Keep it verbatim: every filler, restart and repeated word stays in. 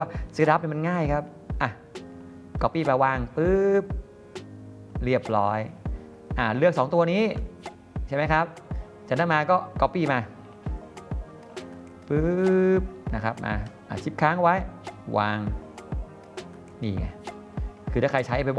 ซื้อรับมันง่ายครับอ่ะ copy ไปวางปึ๊บเรียบร้อยอ่าเลือกสองตัวนี้ใช่ไหมครับจากนั้นมาก็ copy มาปึ๊บนะครับมาชิปค้างไว้วางนี่ไงคือถ้าใครใช้ไป